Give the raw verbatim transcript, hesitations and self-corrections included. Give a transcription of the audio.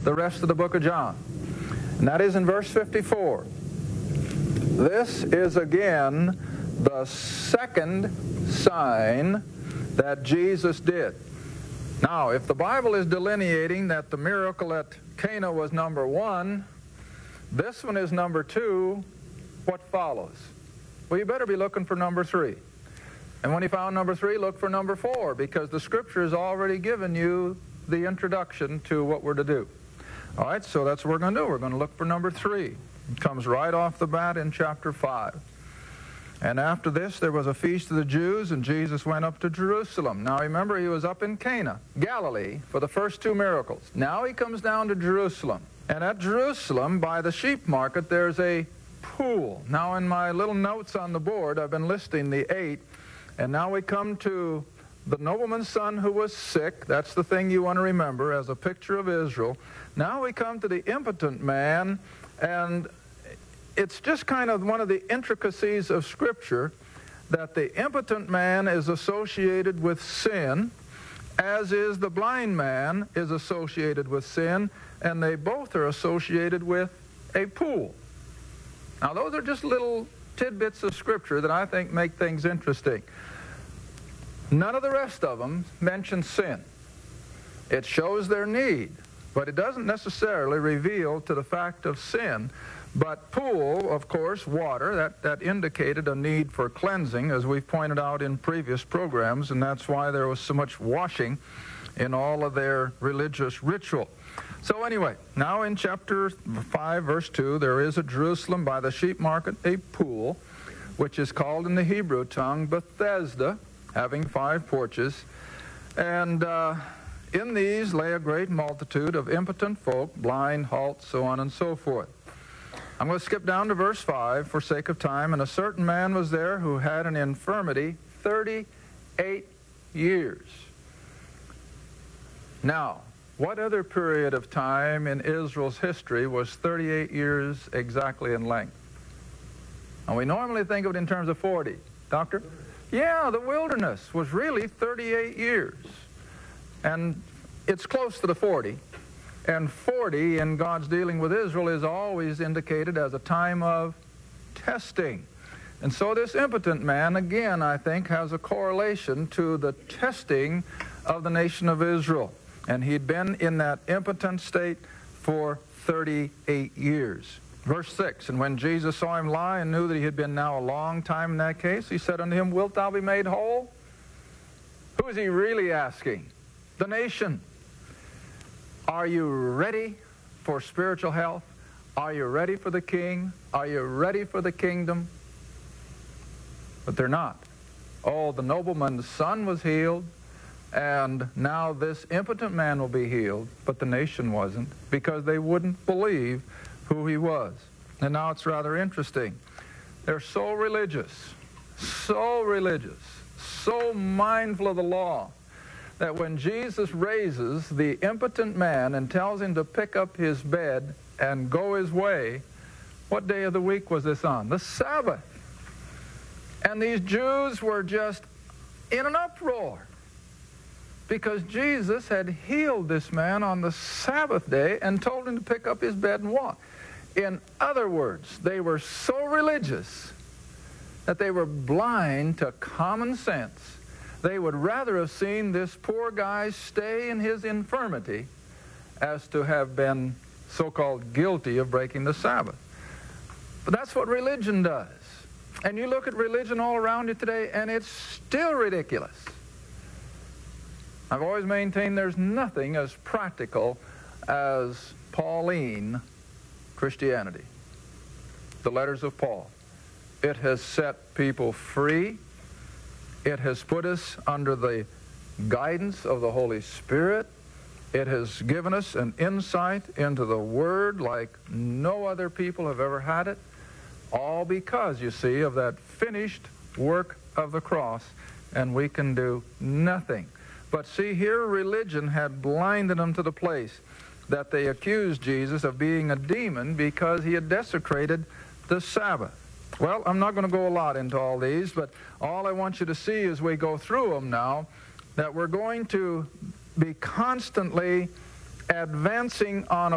the rest of the book of John. And that is in verse fifty-four. This is again the second sign that Jesus did. Now, if the Bible is delineating that the miracle at Cana was number one, this one is number two, what follows? Well, you better be looking for number three. And when you found number three, look for number four, because the Scripture has already given you the introduction to what we're to do. All right, so that's what we're going to do. We're going to look for number three. It comes right off the bat in chapter five. And after this, there was a feast of the Jews, and Jesus went up to Jerusalem. Now, remember, he was up in Cana, Galilee, for the first two miracles. Now he comes down to Jerusalem. And at Jerusalem, by the sheep market, there's a pool. Now, in my little notes on the board, I've been listing the eight. And now we come to the nobleman's son who was sick. That's the thing you want to remember as a picture of Israel. Now we come to the impotent man, and it's just kind of one of the intricacies of Scripture that the impotent man is associated with sin, as is the blind man is associated with sin, and they both are associated with a pool. Now, those are just little tidbits of Scripture that I think make things interesting. None of the rest of them mention sin. It shows their need, but it doesn't necessarily reveal to the fact of sin. But pool, of course, water, that, that indicated a need for cleansing, as we've pointed out in previous programs, and that's why there was so much washing in all of their religious ritual. So anyway, now in chapter five, verse two, there is at Jerusalem by the sheep market a pool, which is called in the Hebrew tongue Bethesda, having five porches. And uh, in these lay a great multitude of impotent folk, blind, halt, so on and so forth. I'm going to skip down to verse five for sake of time. And a certain man was there who had an infirmity thirty-eight years. Now, what other period of time in Israel's history was thirty-eight years exactly in length? And we normally think of it in terms of forty. Doctor? Yeah, the wilderness was really thirty-eight years. And it's close to the forty. And forty in God's dealing with Israel is always indicated as a time of testing. And so this impotent man, again, I think, has a correlation to the testing of the nation of Israel. And he'd been in that impotent state for thirty-eight years. Verse six, and when Jesus saw him lie and knew that he had been now a long time in that case, he said unto him, Wilt thou be made whole? Who is he really asking? The nation. Are you ready for spiritual health? Are you ready for the king? Are you ready for the kingdom? But they're not. Oh, the nobleman's son was healed, and now this impotent man will be healed, but the nation wasn't, because they wouldn't believe who he was. And now it's rather interesting. They're so religious, so religious, so mindful of the law, that when Jesus raises the impotent man and tells him to pick up his bed and go his way, what day of the week was this on? The Sabbath. And these Jews were just in an uproar because Jesus had healed this man on the Sabbath day and told him to pick up his bed and walk. In other words, they were so religious that they were blind to common sense. They would rather have seen this poor guy stay in his infirmity as to have been so-called guilty of breaking the Sabbath. But that's what religion does. And you look at religion all around you today, and it's still ridiculous. I've always maintained there's nothing as practical as Pauline Christianity, the letters of Paul. It has set people free. It has put us under the guidance of the Holy Spirit. It has given us an insight into the Word like no other people have ever had it, all because, you see, of that finished work of the cross, and we can do nothing. But see, here religion had blinded them to the place that they accused Jesus of being a demon because he had desecrated the Sabbath. Well, I'm not going to go a lot into all these, but all I want you to see as we go through them now, that we're going to be constantly advancing on